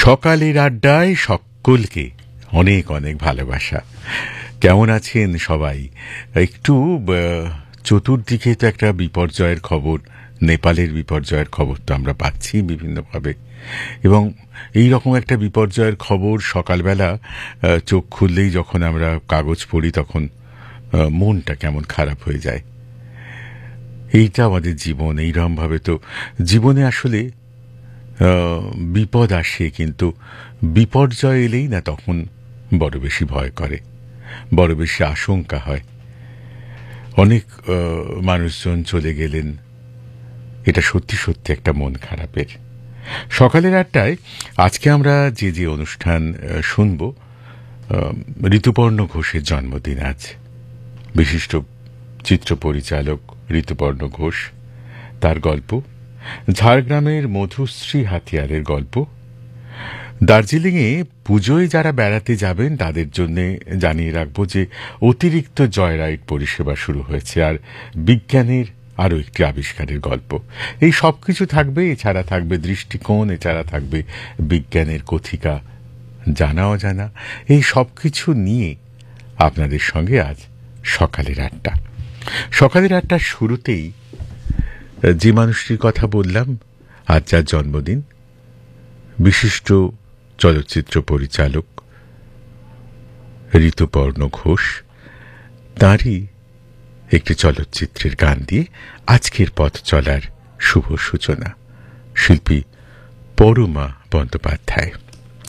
সকালের আড্ডায় সকলকে অনেক অনেক ভালোবাসা। কেমন আছেন সবাই? একটু চতুর্দিকে তো একটা বিপর্যয়ের খবর, নেপালের বিপর্যয়ের খবর তো আমরা পাচ্ছি বিভিন্নভাবে, এবং এই রকম একটা বিপর্যয়ের খবর সকালবেলা চোখ খুললেই যখন আমরা কাগজ পড়ি তখন মনটা কেমন খারাপ হয়ে যায়। এইটা আমাদের জীবন, এইরকমভাবে তো জীবনে আসলে বিপদ আসে, কিন্তু বিপর্যয় এলেই না তখন বড় বেশি ভয় করে, বড় বেশি আশঙ্কা হয়। অনেক মানুষজন চলে গেলেন, এটা সত্যি সত্যি একটা মন খারাপের। সকালের আড্ডায় আজকে আমরা যে যে অনুষ্ঠান শুনব, ঋতুপর্ণ ঘোষের জন্মদিন আজ। বিশিষ্ট চিত্র পরিচালক ঋতুপর্ণ ঘোষ, তার গল্প, ঝাড়গ্রামের মধুশ্রী হাতিয়ারের গল্প, দার্জিলিংয়ে পুজোয় যারা বেড়াতে যাবেন তাদের জন্য জানিয়ে রাখবো যে অতিরিক্ত জয় রাইড পরিষেবা শুরু হয়েছে, আর বিজ্ঞানের আরও একটি আবিষ্কারের গল্প। এই সব কিছু থাকবে। এছাড়া থাকবে দৃষ্টিকোণ, এছাড়া থাকবে বিজ্ঞানের কথিকা, জানা অজানা, এই সব কিছু নিয়ে আপনাদের সঙ্গে আজ সকালের আড্ডা। সকালের আড্ডার শুরুতেই যে মানুষটির কথা বললাম, আজ যার জন্মদিন, বিশিষ্ট চলচ্চিত্র পরিচালক ঋতুপর্ণ ঘোষ, তাঁরই একটি চলচ্চিত্রের গান দিয়ে আজকের পথ চলার শুভ সূচনা। শিল্পী পরমা বন্দ্যোপাধ্যায়।